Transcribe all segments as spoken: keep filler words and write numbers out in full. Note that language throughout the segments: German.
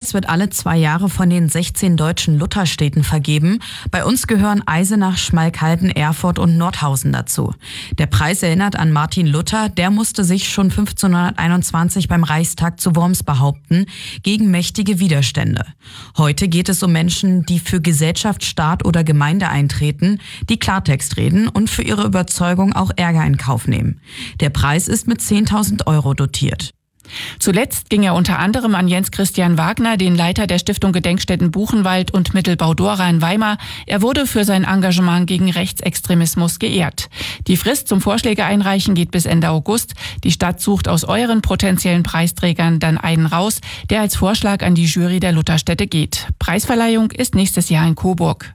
Preis wird alle zwei Jahre von den sechzehn deutschen Lutherstädten vergeben. Bei uns gehören Eisenach, Schmalkalden, Erfurt und Nordhausen dazu. Der Preis erinnert an Martin Luther. Der musste sich schon fünfzehnhunderteinundzwanzig beim Reichstag zu Worms behaupten, gegen mächtige Widerstände. Heute geht es um Menschen, die für Gesellschaft, Staat oder Gemeinde eintreten, die Klartext reden und für ihre Überzeugung auch Ärger in Kauf nehmen. Der Preis ist mit zehntausend Euro dotiert. Zuletzt ging er unter anderem an Jens Christian Wagner, den Leiter der Stiftung Gedenkstätten Buchenwald und Mittelbau Dora in Weimar. Er wurde für sein Engagement gegen Rechtsextremismus geehrt. Die Frist zum Vorschläge einreichen geht bis Ende August. Die Stadt sucht aus euren potenziellen Preisträgern dann einen raus, der als Vorschlag an die Jury der Lutherstädte geht. Preisverleihung ist nächstes Jahr in Coburg.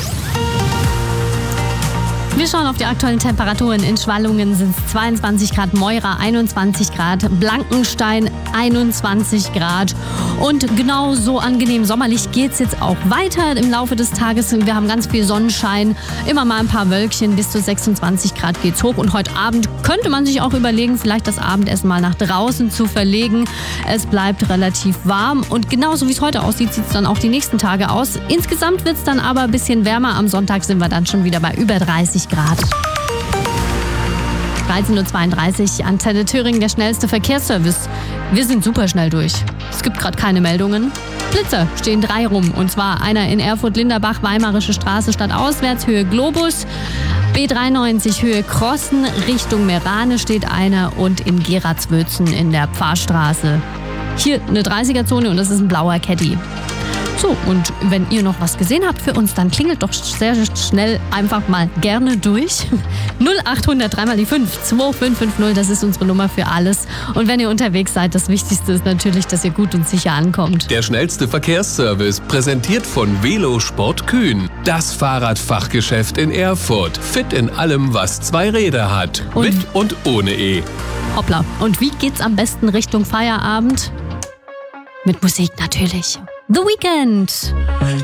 Wir schauen auf die aktuellen Temperaturen. In Schwallungen sind es zweiundzwanzig Grad, Meura einundzwanzig Grad, Blankenstein einundzwanzig Grad. Und genau so angenehm sommerlich geht es jetzt auch weiter im Laufe des Tages. Wir haben ganz viel Sonnenschein, immer mal ein paar Wölkchen, bis zu sechsundzwanzig Grad geht's hoch. Und heute Abend könnte man sich auch überlegen, vielleicht das Abendessen mal nach draußen zu verlegen. Es bleibt relativ warm und genauso wie es heute aussieht, sieht es dann auch die nächsten Tage aus. Insgesamt wird es dann aber ein bisschen wärmer. Am Sonntag sind wir dann schon wieder bei über dreißig Grad. dreizehn Uhr zweiunddreißig, Antenne Thüringen, der schnellste Verkehrsservice. Wir sind super schnell durch. Es gibt gerade keine Meldungen. Blitzer stehen drei rum. Und zwar einer in Erfurt-Linderbach, Weimarische Straße stadtauswärts, Höhe Globus. B dreiundneunzig Höhe Krossen, Richtung Merane steht einer. Und in Geratzwürzen in der Pfarrstraße. Hier eine dreißiger-Zone und das ist ein blauer Caddy. So, und wenn ihr noch was gesehen habt für uns, dann klingelt doch sehr schnell einfach mal gerne durch. null achthundert drei mal die fünf, zwei fünf fünf null, das ist unsere Nummer für alles. Und wenn ihr unterwegs seid, das Wichtigste ist natürlich, dass ihr gut und sicher ankommt. Der schnellste Verkehrsservice, präsentiert von Velosport Kühn. Das Fahrradfachgeschäft in Erfurt. Fit in allem, was zwei Räder hat. Und mit und ohne E. Hoppla. Und wie geht's am besten Richtung Feierabend? Mit Musik natürlich. The Weeknd.